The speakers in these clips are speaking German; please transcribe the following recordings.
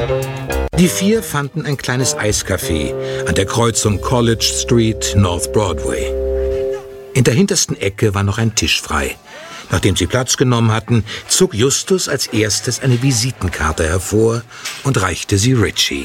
Die vier fanden ein kleines Eiscafé an der Kreuzung College Street, North Broadway. In der hintersten Ecke war noch ein Tisch frei. Nachdem sie Platz genommen hatten, zog Justus als erstes eine Visitenkarte hervor und reichte sie Richie.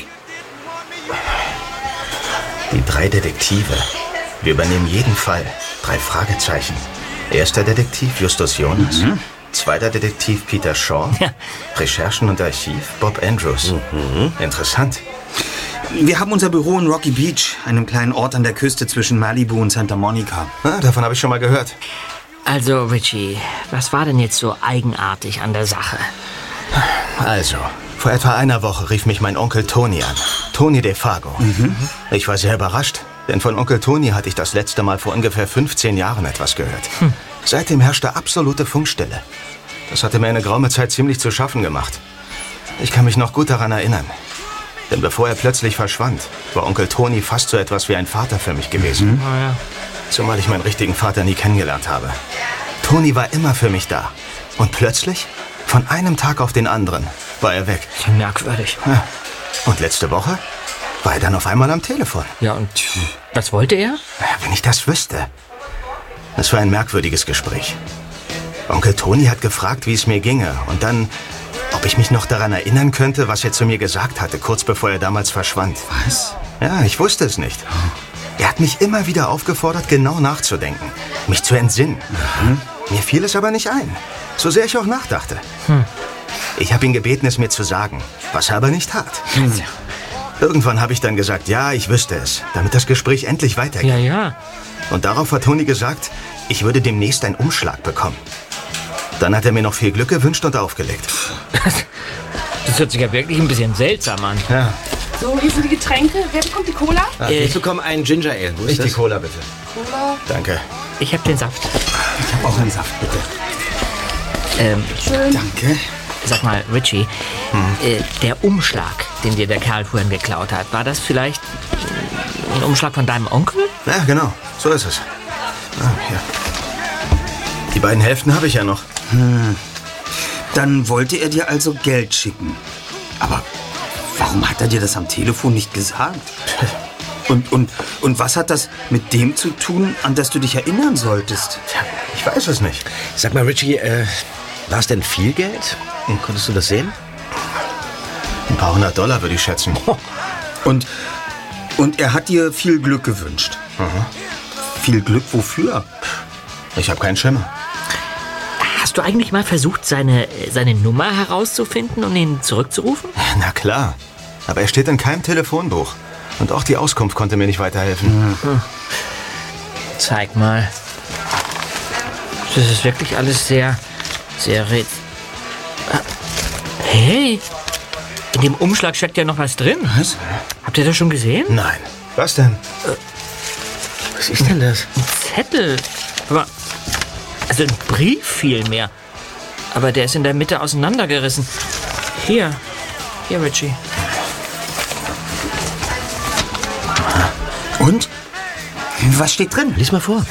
Die 3 Detektive. Wir übernehmen jeden Fall. 3 Fragezeichen. Erster Detektiv Justus Jonas. Zweiter Detektiv Peter Shaw. Ja. Recherchen und Archiv Bob Andrews. Interessant. Wir haben unser Büro in Rocky Beach, einem kleinen Ort an der Küste zwischen Malibu und Santa Monica. Davon habe ich schon mal gehört. Also, Richie, was war denn jetzt so eigenartig an der Sache? Also, vor etwa einer Woche rief mich mein Onkel Tony an. Tony DeFago. Ich war sehr überrascht, denn von Onkel Tony hatte ich das letzte Mal vor ungefähr 15 Jahren etwas gehört. Seitdem herrschte absolute Funkstille. Das hatte mir eine geraume Zeit ziemlich zu schaffen gemacht. Ich kann mich noch gut daran erinnern. Denn bevor er plötzlich verschwand, war Onkel Tony fast so etwas wie ein Vater für mich gewesen. Zumal ich meinen richtigen Vater nie kennengelernt habe. Tony war immer für mich da. Und plötzlich, von einem Tag auf den anderen, war er weg. Merkwürdig. Ja. Und letzte Woche war er dann auf einmal am Telefon. Ja, und was wollte er? Wenn ich das wüsste. Es war ein merkwürdiges Gespräch. Onkel Tony hat gefragt, wie es mir ginge. Und dann, ob ich mich noch daran erinnern könnte, was er zu mir gesagt hatte, kurz bevor er damals verschwand. Was? Ja, ich wusste es nicht. Er hat mich immer wieder aufgefordert, genau nachzudenken, mich zu entsinnen. Mir fiel es aber nicht ein, so sehr ich auch nachdachte. Ich habe ihn gebeten, es mir zu sagen, was er aber nicht tat. Irgendwann habe ich dann gesagt, ja, ich wüsste es, damit das Gespräch endlich weitergeht. Ja. Und darauf hat Tony gesagt, ich würde demnächst einen Umschlag bekommen. Dann hat er mir noch viel Glück gewünscht und aufgelegt. Das hört sich ja wirklich ein bisschen seltsam an. Ja. So, hier sind die Getränke. Wer bekommt die Cola? Ich bekomme einen Ginger Ale. Wo ist Ich das? die Cola, bitte. Cola. Danke. Ich hab den Saft. Ich habe auch einen Saft, bitte. Schön. Danke. Sag mal, Richie, der Umschlag, den dir der Kerl vorhin geklaut hat, war das vielleicht ein Umschlag von deinem Onkel? Ja, genau. So ist es. Hier. Die beiden Hälften habe ich ja noch. Dann wollte er dir also Geld schicken. Aber warum hat er dir das am Telefon nicht gesagt? Und was hat das mit dem zu tun, an das du dich erinnern solltest? Tja, ich weiß es nicht. Sag mal, Richie, war es denn viel Geld? Konntest du das sehen? Ein paar $100 würde ich schätzen. Und er hat dir viel Glück gewünscht. Viel Glück wofür? Ich habe keinen Schimmer. Hast du eigentlich mal versucht, seine Nummer herauszufinden und ihn zurückzurufen? Na klar. Aber er steht in keinem Telefonbuch. Und auch die Auskunft konnte mir nicht weiterhelfen. Zeig mal. Das ist wirklich alles sehr Hey, in dem Umschlag steckt ja noch was drin. Was? Habt ihr das schon gesehen? Nein. Was denn? Was ist denn das? Ein Zettel. Aber, also ein Brief vielmehr. Aber der ist in der Mitte auseinandergerissen. Hier, Richie. Und? Was steht drin? Lies mal vor.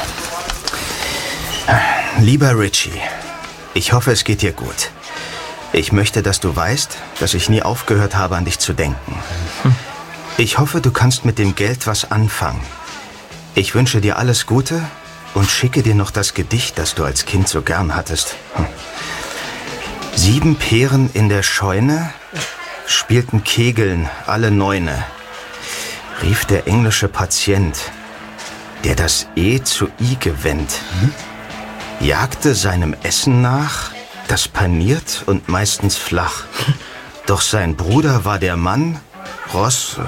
Lieber Richie, ich hoffe, es geht dir gut. Ich möchte, dass du weißt, dass ich nie aufgehört habe, an dich zu denken. Ich hoffe, du kannst mit dem Geld was anfangen. Ich wünsche dir alles Gute und schicke dir noch das Gedicht, das du als Kind so gern hattest. 7 Peren in der Scheune spielten Kegeln alle 9. Rief der englische Patient, der das E zu I gewendet, jagte seinem Essen nach, das paniert und meistens flach. Doch sein Bruder war der Mann, Ross,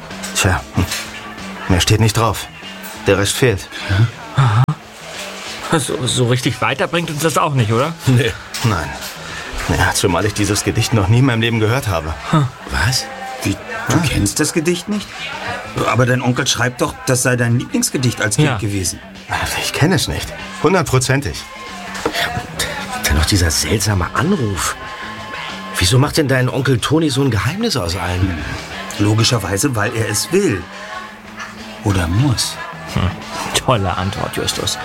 mehr steht nicht drauf. Der Rest fehlt. Aha. So richtig weiterbringt uns das auch nicht, oder? Nee. Nein. Ja, zumal ich dieses Gedicht noch nie in meinem Leben gehört habe. Was? Wie, du kennst das Gedicht nicht? Aber dein Onkel schreibt doch, das sei dein Lieblingsgedicht als Kind gewesen. Ich kenne es nicht. 100%. Dann noch dieser seltsame Anruf. Wieso macht denn dein Onkel Tony so ein Geheimnis aus allem? Logischerweise, weil er es will. Oder muss. Tolle Antwort, Justus.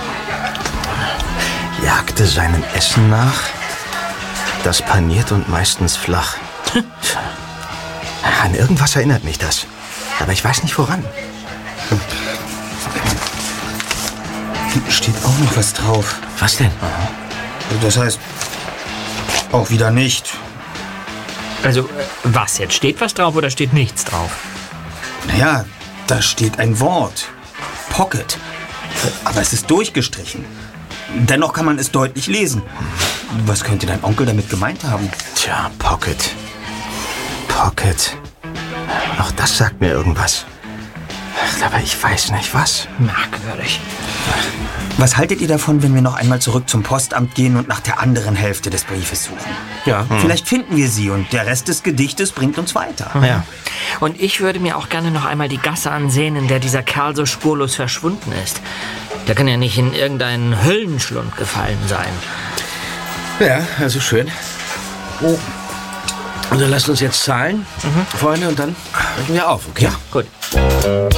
Jagte seinem Essen nach, das paniert und meistens flach. An irgendwas erinnert mich das. Aber ich weiß nicht woran. Steht auch noch was drauf. Was denn? Das heißt, auch wieder nicht. Also, was jetzt? Steht was drauf oder steht nichts drauf? Naja, da steht ein Wort. Pocket. Aber es ist durchgestrichen. Dennoch kann man es deutlich lesen. Was könnte dein Onkel damit gemeint haben? Tja, Pocket. Pocket. Auch das sagt mir irgendwas. Aber ich weiß nicht, was. Merkwürdig. Was haltet ihr davon, wenn wir noch einmal zurück zum Postamt gehen und nach der anderen Hälfte des Briefes suchen? Ja. Vielleicht finden wir sie und der Rest des Gedichtes bringt uns weiter. Ja. Und ich würde mir auch gerne noch einmal die Gasse ansehen, in der dieser Kerl so spurlos verschwunden ist. Der kann ja nicht in irgendeinen Höllenschlund gefallen sein. Ja, also schön. Oh. Und dann lasst uns jetzt zahlen, Freunde, und dann brechen wir auf, okay? Gut.